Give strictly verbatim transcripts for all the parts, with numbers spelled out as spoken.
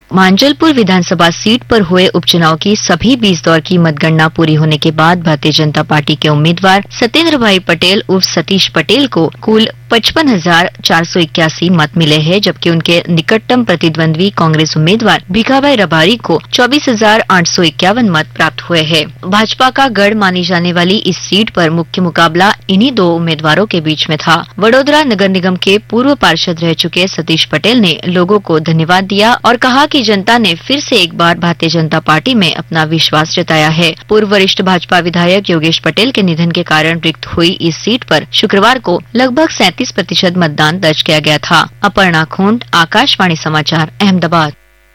मांजलपुर विधानसभा seat पर हुए उपचुनाव की सभी बीस दौर की मतगणना पूरी होने के बाद भारतीय जनता पार्टी के उम्मीदवार सत्येंद्र भाई पटेल उर्फ सतीश पटेल को कुल पचपन हजार चार सौ इक्यासी मत मिले हैं, जबकि उनके निकटतम प्रतिद्वंद्वी कांग्रेस उम्मीदवार भिखाभाई रबारी को चौबीस हजार आठ सौ इक्यावन मत प्राप्त हुए हैं। भाजपा का गढ़ मानी जाने वाली इस सीट पर मुख्य मुकाबला इन्हीं दो उम्मीदवारों के बीच में था। वडोदरा नगर निगम के पूर्व पार्षद रह चुके सतीश पटेल ने लोगों को धन्यवाद दिया और कहा कि जनता ने फिर से एक बार भारतीय जनता पार्टी में अपना विश्वास जताया है। पूर्व वरिष्ठ भाजपा विधायक योगेश पटेल के निधन के कारण रिक्त हुई इस सीट पर शुक्रवार को लगभग सैंतीस प्रतिशत मतदान दर्ज किया गया था। अपर्णा खोंड, आकाशवाणी समाचार, अहमदाबाद।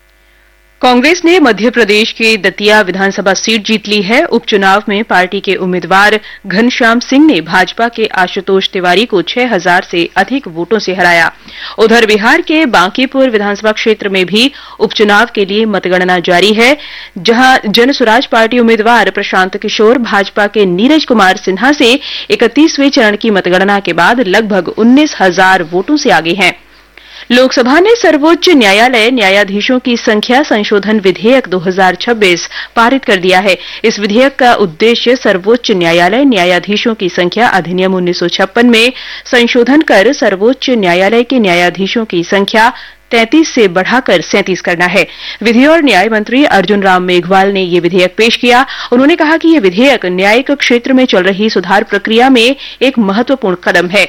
कांग्रेस ने मध्य प्रदेश के दतिया विधानसभा सीट जीत ली है। उपचुनाव में पार्टी के उम्मीदवार घनश्याम सिंह ने भाजपा के आशुतोष तिवारी को छह हजार से अधिक वोटों से हराया। उधर बिहार के बांकीपुर विधानसभा क्षेत्र में भी उपचुनाव के लिए मतगणना जारी है, जहां जनसुराज पार्टी उम्मीदवार प्रशांत किशोर भाजपा के नीरज कुमार सिन्हा से इकतीसवें चरण की मतगणना के बाद लगभग उन्नीस हजार वोटों से आगे हैं। लोकसभा ने सर्वोच्च न्यायालय न्यायाधीशों की संख्या संशोधन विधेयक दो हजार छब्बीस पारित कर दिया है। इस विधेयक का उद्देश्य सर्वोच्च न्यायालय न्यायाधीशों की संख्या अधिनियम उन्नीस सौ छप्पन में संशोधन कर सर्वोच्च न्यायालय के न्यायाधीशों की संख्या तैंतीस से बढ़ाकर सैंतीस करना है। विधि और न्याय मंत्री अर्जुन राम मेघवाल ने ये विधेयक पेश किया। उन्होंने कहा कि ये विधेयक न्यायिक क्षेत्र में चल रही सुधार प्रक्रिया में एक महत्वपूर्ण कदम है।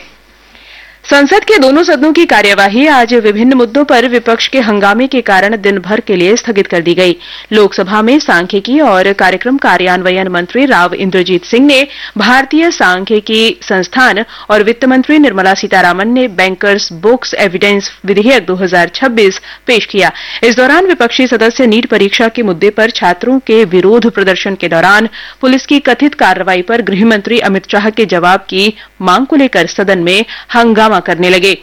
संसद के दोनों सदनों की कार्यवाही आज विभिन्न मुद्दों पर विपक्ष के हंगामे के कारण दिन भर के लिए स्थगित कर दी गई। लोकसभा में सांख्यिकी और कार्यक्रम कार्यान्वयन मंत्री राव इंद्रजीत सिंह ने भारतीय सांख्यिकी संस्थान और वित्त मंत्री निर्मला सीतारामन ने बैंकर्स बुक्स एविडेंस विधेयक दो हजार छब्बीस पेश किया। इस दौरान विपक्षी सदस्य नीट परीक्षा के मुद्दे पर छात्रों के विरोध प्रदर्शन के दौरान पुलिस की कथित कार्रवाई पर गृहमंत्री अमित शाह के जवाब की मांग को लेकर सदन में हंगामा करने लगे।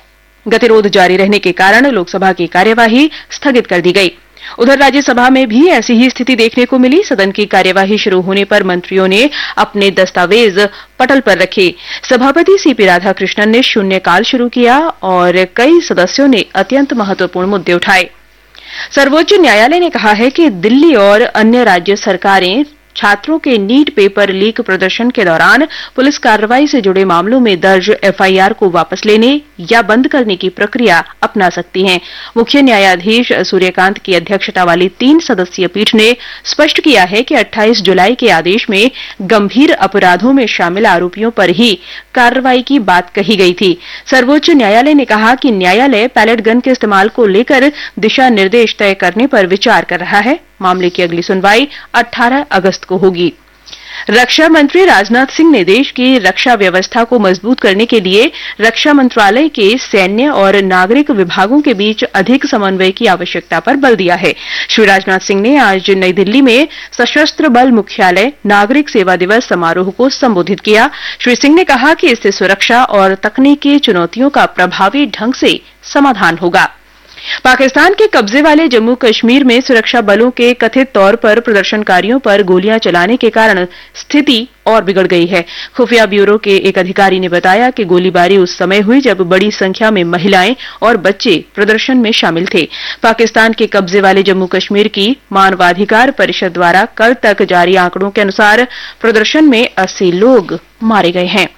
गतिरोध जारी रहने के कारण लोकसभा की कार्यवाही स्थगित कर दी गई। उधर राज्यसभा में भी ऐसी ही स्थिति देखने को मिली। सदन की कार्यवाही शुरू होने पर मंत्रियों ने अपने दस्तावेज पटल पर रखे। सभापति सीपी राधाकृष्णन ने शून्यकाल शुरू किया और कई सदस्यों ने अत्यंत महत्वपूर्ण मुद्दे उठाए। सर्वोच्च न्यायालय ने कहा है कि दिल्ली और अन्य राज्य सरकारें छात्रों के नीट पेपर लीक प्रदर्शन के दौरान पुलिस कार्रवाई से जुड़े मामलों में दर्ज एफआईआर को वापस लेने या बंद करने की प्रक्रिया अपना सकती हैं। मुख्य न्यायाधीश सूर्यकांत की अध्यक्षता वाली तीन सदस्यीय पीठ ने स्पष्ट किया है कि अट्ठाईस जुलाई के आदेश में गंभीर अपराधों में शामिल आरोपियों पर ही कार्रवाई की बात कही गई थी। सर्वोच्च न्यायालय ने कहा कि न्यायालय पैलेट गन के इस्तेमाल को लेकर दिशा निर्देश तय करने पर विचार कर रहा है। मामले की अगली सुनवाई अठारह अगस्त को होगी। रक्षा मंत्री राजनाथ सिंह ने देश की रक्षा व्यवस्था को मजबूत करने के लिए रक्षा मंत्रालय के सैन्य और नागरिक विभागों के बीच अधिक समन्वय की आवश्यकता पर बल दिया है। श्री राजनाथ सिंह ने आज नई दिल्ली में सशस्त्र बल मुख्यालय नागरिक सेवा दिवस समारोह को संबोधित किया। श्री सिंह ने कहा कि इससे सुरक्षा और तकनीकी चुनौतियों का प्रभावी ढंग से समाधान होगा। पाकिस्तान के कब्जे वाले जम्मू कश्मीर में सुरक्षा बलों के कथित तौर पर प्रदर्शनकारियों पर गोलियां चलाने के कारण स्थिति और बिगड़ गई है। खुफिया ब्यूरो के एक अधिकारी ने बताया कि गोलीबारी उस समय हुई जब बड़ी संख्या में महिलाएं और बच्चे प्रदर्शन में शामिल थे। पाकिस्तान के कब्जे वाले जम्मू कश्मीर की मानवाधिकार परिषद द्वारा कल तक जारी आंकड़ों के अनुसार प्रदर्शन में अस्सी लोग मारे गए हैं।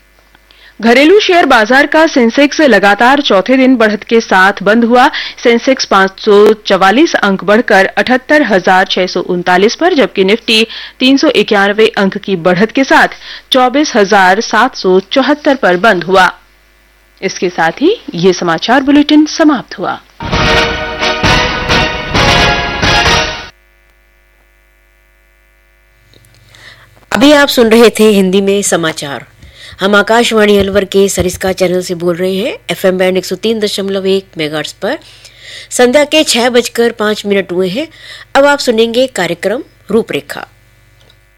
घरेलू शेयर बाजार का सेंसेक्स लगातार चौथे दिन बढ़त के साथ बंद हुआ। सेंसेक्स पांच सौ चवालीस अंक बढ़कर अठहत्तर हजार छह सौ उनतालीस पर, जबकि निफ्टी तीन सौ इक्यानवे अंक की बढ़त के साथ चौबीस हजार सात सौ चौहत्तर पर बंद हुआ। इसके साथ ही ये समाचार बुलेटिन समाप्त हुआ। अभी आप सुन रहे थे हिंदी में समाचार। हम आकाशवाणी अलवर के सरिस्का चैनल से बोल रहे हैं। एफएम बैंड एक सौ तीन दशमलव एक मेगाहर्ट्ज पर संध्या के छह बजकर पांच मिनट हुए हैं। अब आप सुनेंगे कार्यक्रम रूपरेखा।